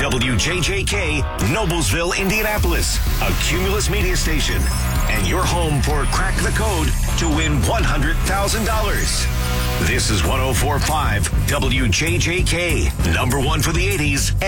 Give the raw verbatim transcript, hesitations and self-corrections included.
W J J K, Noblesville, Indianapolis, a Cumulus media station, and your home for Crack the Code to win one hundred thousand dollars. This is one oh four point five W J J K, number one for the eighties.